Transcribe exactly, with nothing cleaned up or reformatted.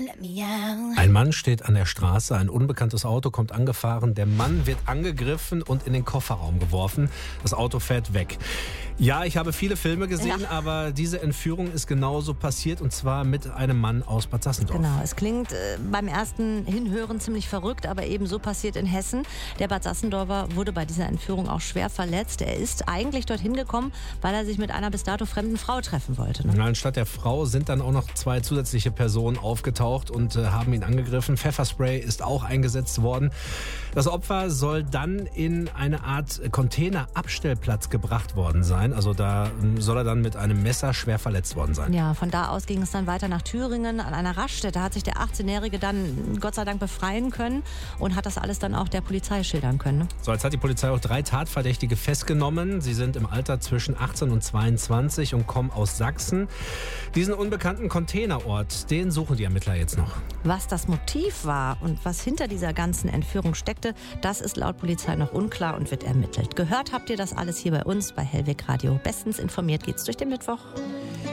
Ein Mann steht an der Straße, ein unbekanntes Auto kommt angefahren, der Mann wird angegriffen und in den Kofferraum geworfen. Das Auto fährt weg. Ja, ich habe viele Filme gesehen, ja. aber diese Entführung ist genauso passiert und zwar mit einem Mann aus Bad Sassendorf. Genau, es klingt äh, beim ersten Hinhören ziemlich verrückt, aber ebenso passiert in Hessen. Der Bad Sassendorfer wurde bei dieser Entführung auch schwer verletzt. Er ist eigentlich dorthin gekommen, weil er sich mit einer bis dato fremden Frau treffen wollte. Ne? Anstatt der Frau sind dann auch noch zwei zusätzliche Personen aufgetaucht und äh, haben ihn angegriffen. Pfefferspray ist auch eingesetzt worden. Das Opfer soll dann in eine Art Containerabstellplatz gebracht worden sein. Also da soll er dann mit einem Messer schwer verletzt worden sein. Ja, von da aus ging es dann weiter nach Thüringen. An einer Raststätte hat sich der achtzehnjährige dann Gott sei Dank befreien können und hat das alles dann auch der Polizei schildern können. Ne? So, jetzt hat die Polizei auch drei Tatverdächtige festgenommen. Sie sind im Alter zwischen achtzehn und zweiundzwanzig und kommen aus Sachsen. Diesen unbekannten Containerort, den suchen die Ermittler jetzt noch. Was das Motiv war und was hinter dieser ganzen Entführung steckte, das ist laut Polizei noch unklar und wird ermittelt. Gehört habt ihr das alles hier bei uns bei Hellweg Radio. Bestens informiert geht's durch den Mittwoch.